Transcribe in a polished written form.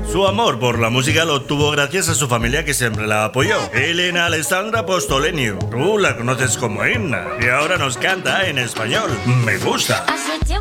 Su amor por la música lo obtuvo gracias a su familia que siempre la apoyó. Elena Alessandra Postoleniu. Tú la conoces como Edna y ahora nos canta en español. Me gusta.